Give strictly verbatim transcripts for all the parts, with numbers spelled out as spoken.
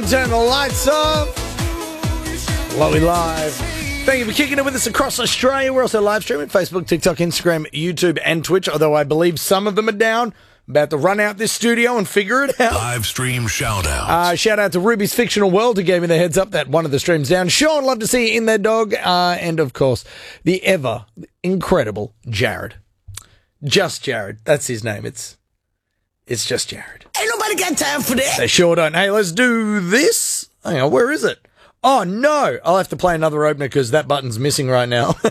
turn the lights off. Lowy Live. Thank you for kicking it with us across Australia. We're also live streaming Facebook, TikTok, Instagram, YouTube, and Twitch, although I believe some of them are down. About to run out this studio and figure it out. Live stream shout-outs. Uh, shout out to Ruby's Fictional World who gave me the heads up that one of the streams down. Sean, love to see you in there, dog. Uh, and, of course, the ever incredible Jared. Just Jared. That's his name. It's it's just Jared. Ain't nobody got time for that. They sure don't. Hey, let's do this. Hang on, where is it? Oh, no. I'll have to play another opener because that button's missing right now. Look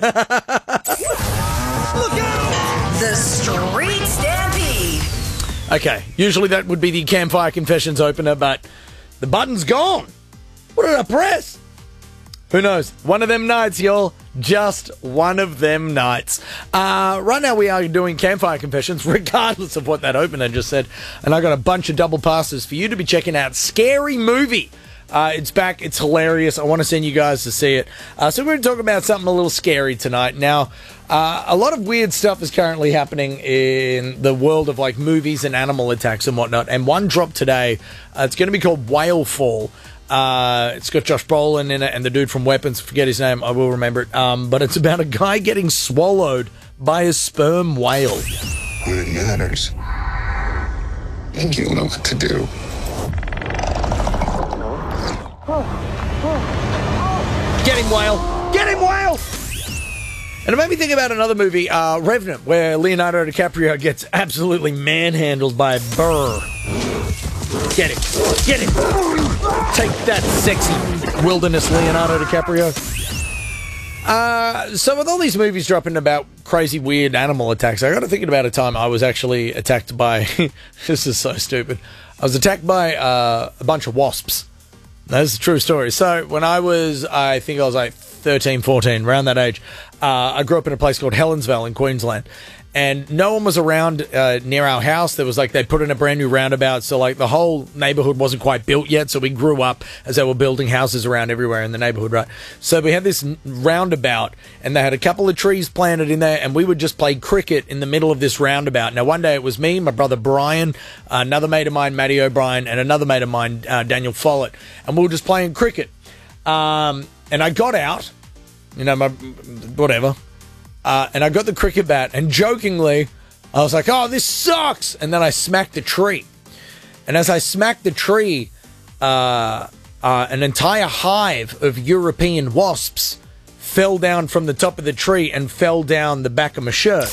out! The Street Stampede. Okay, usually that would be the Campfire Confessions opener, but the button's gone. What did I press? Who knows? One of them nights, y'all. Just one of them nights. Uh, right now we are doing Campfire Confessions, regardless of what that opener just said. And I got a bunch of double passes for you to be checking out. Scary Movie. Uh, it's back. It's hilarious. I want to send you guys to see it. Uh, so we're going to talk about something a little scary tonight. Now, uh, a lot of weird stuff is currently happening in the world of like movies and animal attacks and whatnot. And one dropped today. Uh, it's going to be called Whale Fall. Uh, it's got Josh Brolin in it and the dude from Weapons. Forget his name. I will remember it. Um, but it's about a guy getting swallowed by a sperm whale. When it matters, and you'll know what to do. Get him, whale! Get him, whale! And it made me think about another movie, uh, Revenant, where Leonardo DiCaprio gets absolutely manhandled by a burr. Get him! Get him! Take that, sexy wilderness Leonardo DiCaprio. Uh, so with all these movies dropping about crazy, weird animal attacks, I got to thinking about a time I was actually attacked by... this is so stupid. I was attacked by uh, a bunch of wasps. That's a true story. So when I was, I think I was like thirteen, fourteen, around that age, uh, I grew up in a place called Helensvale in Queensland. And no one was around uh, near our house. There was like, they put in a brand new roundabout. So like the whole neighborhood wasn't quite built yet. So we grew up as they were building houses around everywhere in the neighborhood, right? So we had this roundabout and they had a couple of trees planted in there and we would just play cricket in the middle of this roundabout. Now, one day it was me, my brother Brian, another mate of mine, Matty O'Brien, and another mate of mine, uh, Daniel Follett. And we were just playing cricket. Um, and I got out, you know, my, whatever. Uh, and I got the cricket bat, and jokingly, I was like, oh, this sucks! And then I smacked the tree. And as I smacked the tree, uh, uh, an entire hive of European wasps fell down from the top of the tree and fell down the back of my shirt.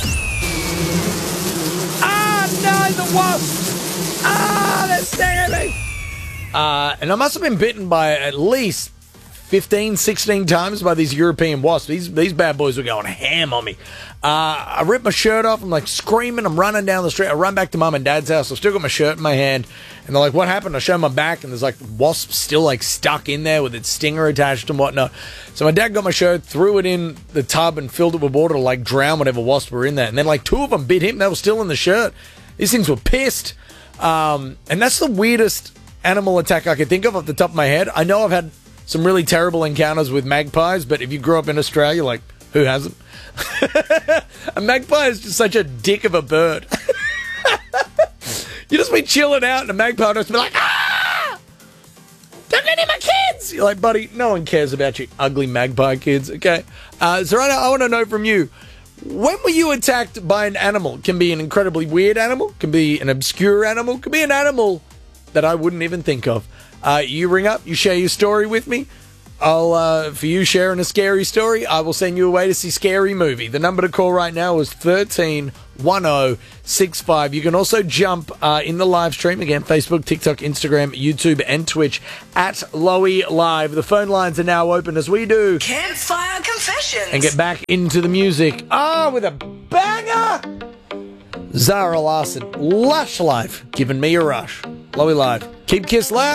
Ah, no, the wasps! Ah, they're stinging me! Uh, and I must have been bitten by at least fifteen, sixteen times by these European wasps. These these bad boys were going ham on me. Uh, I ripped my shirt off. I'm like screaming. I'm running down the street. I run back to mum and dad's house. I've still got my shirt in my hand. And they're like, what happened? I show my back and there's like wasps still like stuck in there with its stinger attached and whatnot. So my dad got my shirt, threw it in the tub and filled it with water to like drown whatever wasps were in there. And then like two of them bit him. They were still in the shirt. These things were pissed. Um, and that's the weirdest animal attack I could think of off the top of my head. I know I've had some really terrible encounters with magpies, but if you grew up in Australia, like, who hasn't? A magpie is just such a dick of a bird. You just be chilling out and a magpie will just be like, ah! Don't get near my kids! You're like, buddy, no one cares about you ugly magpie kids, okay? Uh, so right now, I want to know from you, when were you attacked by an animal? It can be an incredibly weird animal, can be an obscure animal, can be an animal that I wouldn't even think of. Uh, you ring up, you share your story with me. I'll, uh, for you sharing a scary story, I will send you away to see Scary Movie. The number to call right now is one three one zero six five. You can also jump uh, in the live stream, again, Facebook, TikTok, Instagram, YouTube, and Twitch at Lowy Live. The phone lines are now open as we do Campfire Confessions. and get back into the music. Ah, oh, with a banger! Zara Larsson, Lush Life, giving me a rush. Lowy Live. Keep Kiss loud.